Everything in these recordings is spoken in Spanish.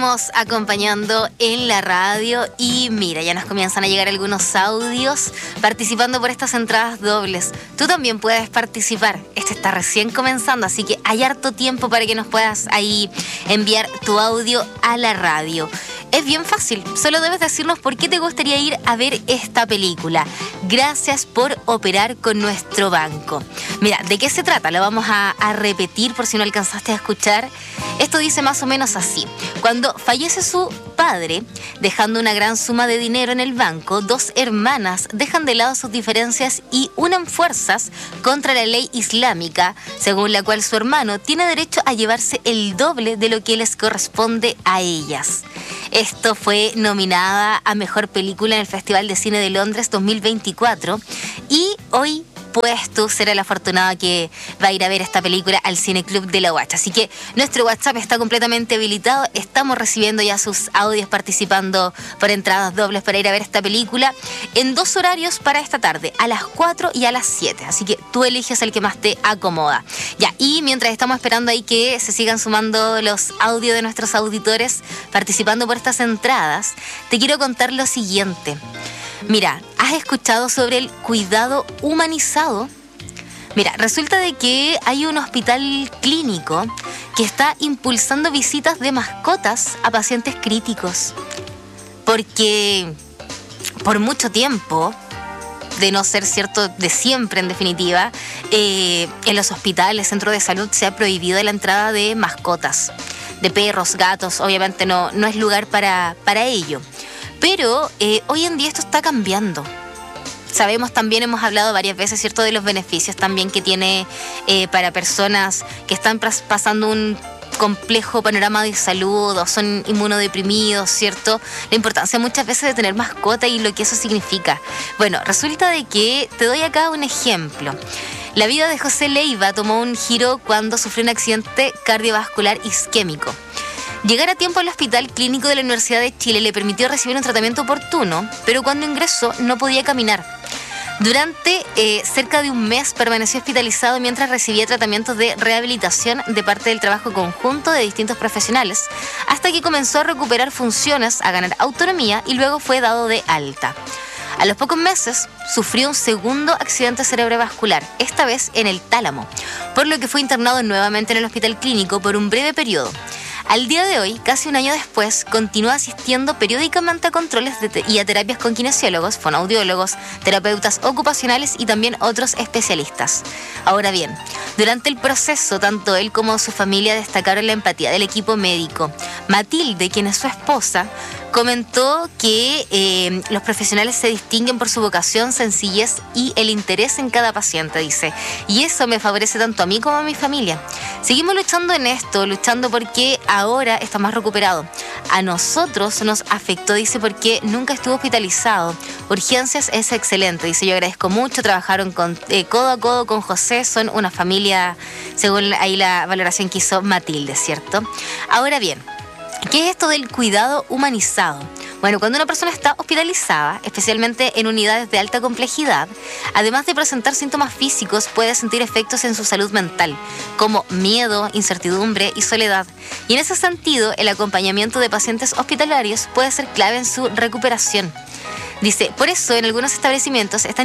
seguimos acompañando en la radio y mira, ya nos comienzan a llegar algunos audios participando por estas entradas dobles. Tú también puedes participar. Este está recién comenzando, así que hay harto tiempo para que nos puedas ahí enviar tu audio a la radio. Es bien fácil, solo debes decirnos por qué te gustaría ir a ver esta película. Gracias por operar con nuestro banco. Mira, ¿de qué se trata? Lo vamos a repetir por si no alcanzaste a escuchar. Esto dice más o menos así. Cuando fallece su padre, dejando una gran suma de dinero en el banco, dos hermanas dejan de lado sus diferencias y unen fuerzas contra la ley islámica, según la cual su hermano tiene derecho a llevarse el doble de lo que les corresponde a ellas. Esto fue nominada a Mejor Película en el Festival de Cine de Londres 2024 y hoy puedes tú ser el afortunado que va a ir a ver esta película al Cineclub de la UACH. Así que nuestro WhatsApp está completamente habilitado. Estamos recibiendo ya sus audios participando por entradas dobles para ir a ver esta película en dos horarios para esta tarde, a las 4 y a las 7. Así que tú eliges el que más te acomoda. Ya, y mientras estamos esperando ahí que se sigan sumando los audios de nuestros auditores participando por estas entradas, te quiero contar lo siguiente. Mira, ¿has escuchado sobre el cuidado humanizado? Mira, resulta de que hay un hospital clínico que está impulsando visitas de mascotas a pacientes críticos. Porque por mucho tiempo, de no ser cierto de siempre en definitiva, en los hospitales, centros de salud se ha prohibido la entrada de mascotas, de perros, gatos. Obviamente no es lugar para ello. Pero hoy en día esto está cambiando. Sabemos también, hemos hablado varias veces, ¿cierto?, de los beneficios también que tiene para personas que están pasando un complejo panorama de salud o son inmunodeprimidos, ¿cierto? La importancia muchas veces de tener mascota y lo que eso significa. Bueno, resulta de que te doy acá un ejemplo. La vida de José Leiva tomó un giro cuando sufrió un accidente cardiovascular isquémico. Llegar a tiempo al Hospital Clínico de la Universidad de Chile le permitió recibir un tratamiento oportuno, pero cuando ingresó no podía caminar. Durante cerca de un mes permaneció hospitalizado mientras recibía tratamientos de rehabilitación de parte del trabajo conjunto de distintos profesionales, hasta que comenzó a recuperar funciones, a ganar autonomía y luego fue dado de alta. A los pocos meses sufrió un segundo accidente cerebrovascular, esta vez en el tálamo, por lo que fue internado nuevamente en el Hospital Clínico por un breve periodo. Al día de hoy, casi un año después, continúa asistiendo periódicamente a controles y a terapias con kinesiólogos, fonoaudiólogos, terapeutas ocupacionales y también otros especialistas. Ahora bien, durante el proceso, tanto él como su familia destacaron la empatía del equipo médico. Matilde, quien es su esposa, comentó que los profesionales se distinguen por su vocación, sencillez y el interés en cada paciente, dice. Y eso me favorece tanto a mí como a mi familia. Seguimos luchando en esto, luchando porque ahora está más recuperado. A nosotros nos afectó, dice, porque nunca estuvo hospitalizado. Urgencias es excelente, dice. Yo agradezco mucho, trabajaron codo a codo con José, son una familia, según ahí la valoración que hizo Matilde, ¿cierto? Ahora bien, ¿qué es esto del cuidado humanizado? Bueno, cuando una persona está hospitalizada, especialmente en unidades de alta complejidad, además de presentar síntomas físicos, puede sentir efectos en su salud mental, como miedo, incertidumbre y soledad. Y en ese sentido, el acompañamiento de pacientes hospitalarios puede ser clave en su recuperación. Dice, por eso en algunos establecimientos están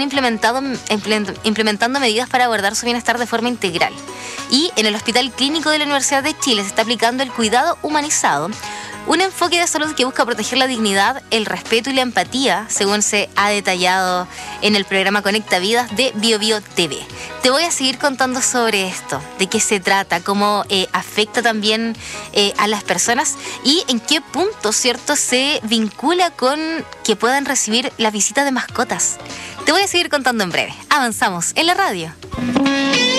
implementando medidas para abordar su bienestar de forma integral. Y en el Hospital Clínico de la Universidad de Chile se está aplicando el cuidado humanizado, un enfoque de salud que busca proteger la dignidad, el respeto y la empatía, según se ha detallado en el programa Conecta Vidas de BioBio TV. Te voy a seguir contando sobre esto, de qué se trata, cómo afecta también a las personas y en qué punto, ¿cierto?, se vincula con que puedan recibir la visita de mascotas. Te voy a seguir contando en breve. Avanzamos en la radio.